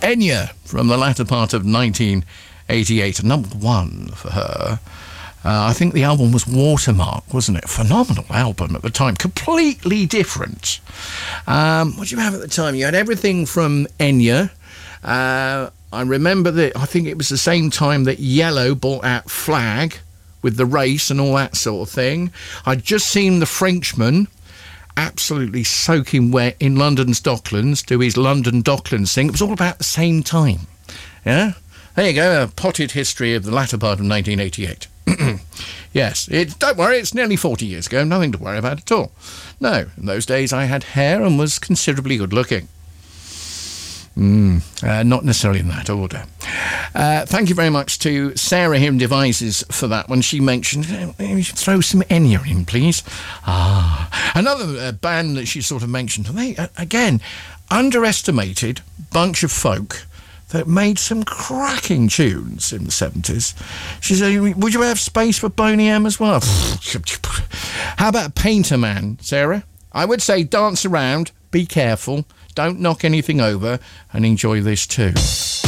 Enya from the latter part of 1988, number one for her. I think the album was Watermark, wasn't it? Phenomenal album at the time, completely different. What did you have at the time? You had everything from Enya. I remember that, I think it was the same time that Yellow bought out Flag with the race and all that sort of thing. I'd just seen The Frenchman absolutely soaking wet in London's Docklands, do his London Docklands thing. It was all about the same time. Yeah? There you go, a potted history of the latter part of 1988. Yes, don't worry, it's nearly 40 years ago, nothing to worry about at all. No, in those days I had hair and was considerably good looking. Not necessarily in that order. Thank you very much to Sarah Him Devices for that one. She mentioned, you should throw some Enya in, please. Another band that she sort of mentioned, and they, again, underestimated bunch of folk that made some cracking tunes in the 70s. She said, would you have space for Boney M as well? How about Painter Man, Sarah? I would say dance around, be careful, don't knock anything over, and enjoy this too.